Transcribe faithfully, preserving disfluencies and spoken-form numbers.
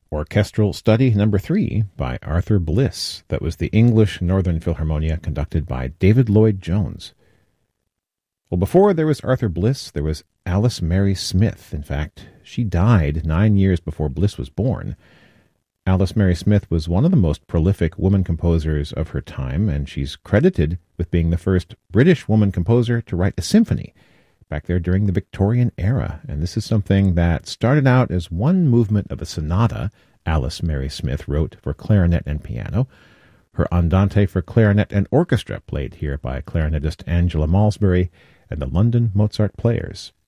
Orchestral Study Number three by Arthur Bliss. That was the English Northern Philharmonia conducted by David Lloyd Jones. Well, before there was Arthur Bliss, there was Alice Mary Smith. In fact, she died nine years before Bliss was born. Alice Mary Smith was one of the most prolific woman composers of her time, and she's credited with being the first British woman composer to write a symphony back there during the Victorian era. And this is something that started out as one movement of a sonata Alice Mary Smith wrote for clarinet and piano. Her Andante for clarinet and orchestra, played here by clarinetist Angela Malsbury and the London Mozart Players.